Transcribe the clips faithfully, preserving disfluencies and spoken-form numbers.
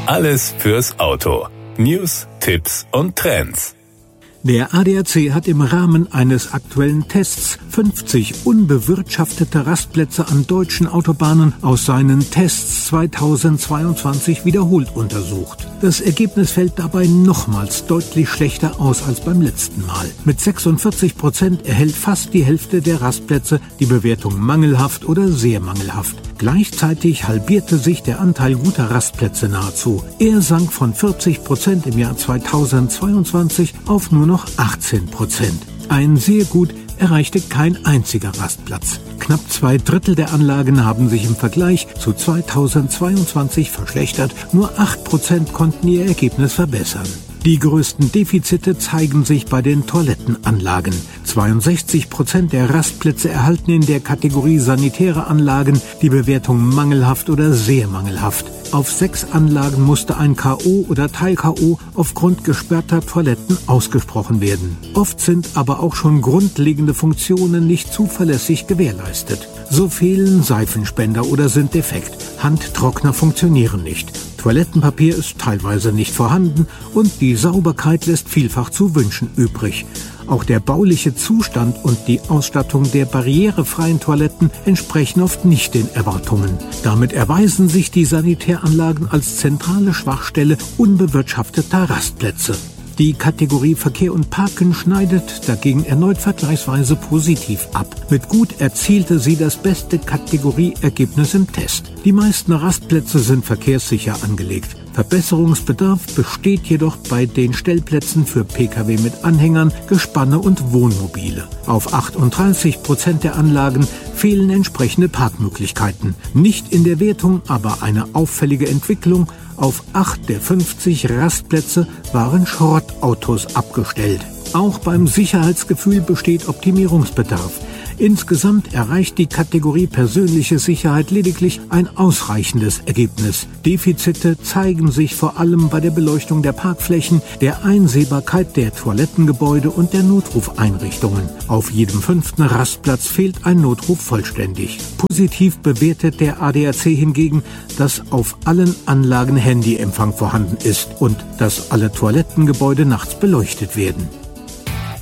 Alles fürs Auto. News, Tipps und Trends. Der A D A C hat im Rahmen eines aktuellen Tests fünfzig unbewirtschaftete Rastplätze an deutschen Autobahnen aus seinen Tests zweitausendzweiundzwanzig wiederholt untersucht. Das Ergebnis fällt dabei nochmals deutlich schlechter aus als beim letzten Mal. Mit sechsundvierzig Prozent erhält fast die Hälfte der Rastplätze die Bewertung mangelhaft oder sehr mangelhaft. Gleichzeitig halbierte sich der Anteil guter Rastplätze nahezu. Er sank von vierzig Prozent im Jahr zweitausendzweiundzwanzig auf nur noch achtzehn Prozent. Ein sehr gut erreichte kein einziger Rastplatz. Knapp zwei Drittel der Anlagen haben sich im Vergleich zu zweitausendzweiundzwanzig verschlechtert. Nur acht Prozent konnten ihr Ergebnis verbessern. Die größten Defizite zeigen sich bei den Toilettenanlagen. zweiundsechzig Prozent der Rastplätze erhalten in der Kategorie sanitäre Anlagen die Bewertung mangelhaft oder sehr mangelhaft. Auf sechs Anlagen musste ein K O oder Teil-K O aufgrund gesperrter Toiletten ausgesprochen werden. Oft sind aber auch schon grundlegende Funktionen nicht zuverlässig gewährleistet. So fehlen Seifenspender oder sind defekt. Handtrockner funktionieren nicht. Toilettenpapier ist teilweise nicht vorhanden und die Sauberkeit lässt vielfach zu wünschen übrig. Auch der bauliche Zustand und die Ausstattung der barrierefreien Toiletten entsprechen oft nicht den Erwartungen. Damit erweisen sich die Sanitäranlagen als zentrale Schwachstelle unbewirtschafteter Rastplätze. Die Kategorie Verkehr und Parken schneidet dagegen erneut vergleichsweise positiv ab. Mit gut erzielte sie das beste Kategorieergebnis im Test. Die meisten Rastplätze sind verkehrssicher angelegt. Verbesserungsbedarf besteht jedoch bei den Stellplätzen für Pkw mit Anhängern, Gespanne und Wohnmobile. Auf achtunddreißig Prozent der Anlagen fehlen entsprechende Parkmöglichkeiten. Nicht in der Wertung, aber eine auffällige Entwicklung. Auf acht der fünfzig Rastplätze waren Schrottautos abgestellt. Auch beim Sicherheitsgefühl besteht Optimierungsbedarf. Insgesamt erreicht die Kategorie persönliche Sicherheit lediglich ein ausreichendes Ergebnis. Defizite zeigen sich vor allem bei der Beleuchtung der Parkflächen, der Einsehbarkeit der Toilettengebäude und der Notrufeinrichtungen. Auf jedem fünften Rastplatz fehlt ein Notruf vollständig. Positiv bewertet der A D A C hingegen, dass auf allen Anlagen Handyempfang vorhanden ist und dass alle Toilettengebäude nachts beleuchtet werden.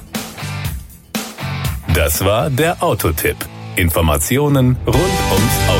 Das war der Autotipp. Informationen rund ums Auto.